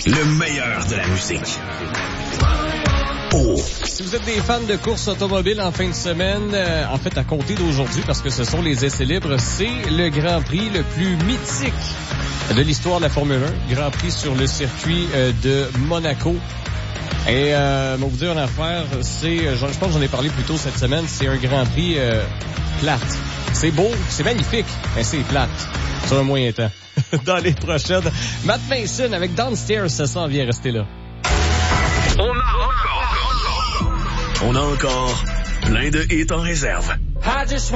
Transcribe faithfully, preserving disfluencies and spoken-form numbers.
Le meilleur de la musique. Oh. Si vous êtes des fans de course automobile en fin de semaine, euh, en fait à compter d'aujourd'hui, parce que ce sont les essais libres, c'est le Grand Prix le plus mythique de l'histoire de la Formule un. Grand Prix sur le circuit euh, de Monaco. Et euh, on va vous dire une affaire, c'est, je pense que j'en ai parlé plus tôt cette semaine, c'est un Grand Prix euh, plate. C'est beau, c'est magnifique, mais c'est plate sur un moyen temps. Dans les prochaines, Matt Mason avec Downstairs, ça s'en vient, rester là. On a encore, on a encore plein de hits en réserve.